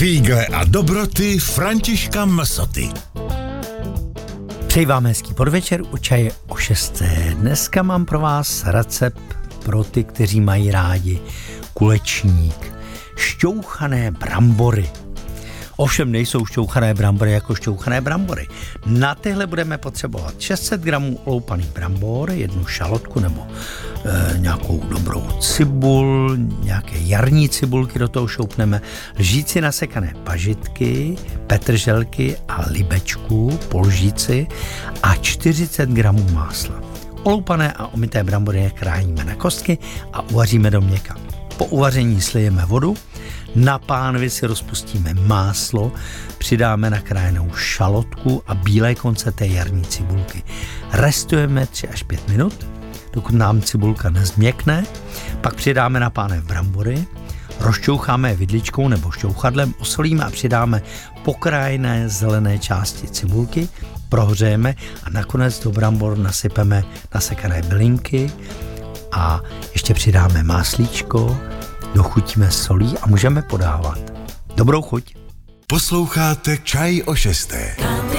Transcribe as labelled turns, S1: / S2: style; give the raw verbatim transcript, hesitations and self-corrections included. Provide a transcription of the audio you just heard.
S1: Fígle a dobroty Františka Msoty.
S2: Přeji vám hezký podvečer u čaje o šesté. Dneska mám pro vás recept pro ty, kteří mají rádi kulečník. Šťouchané brambory. Ovšem nejsou šťouchané brambory jako šťouchané brambory. Na tyhle budeme potřebovat šest set gramů oloupaných brambor, jednu šalotku nebo e, nějakou dobrou cibul, nějaké jarní cibulky do toho šoupneme, lžíci nasekané pažitky, petrželky a libečku, půl lžíci a čtyřicet gramů másla. Oloupané a umyté brambory krájíme na kostky a uvaříme do měka. Po uvaření slijeme vodu, na pánvi si rozpustíme máslo, přidáme nakrájenou šalotku a bílé konce té jarní cibulky. Restujeme tři až pět minut, dokud nám cibulka nezměkne, pak přidáme na pánev brambory, rozčoucháme je vidličkou nebo šťouchadlem, osolíme a přidáme pokrájené zelené části cibulky, prohřejeme a nakonec do brambor nasypeme nasekané bylinky a ještě přidáme máslíčko, dochutíme solí a můžeme podávat. Dobrou chuť.
S1: Posloucháte Čaj o šesté.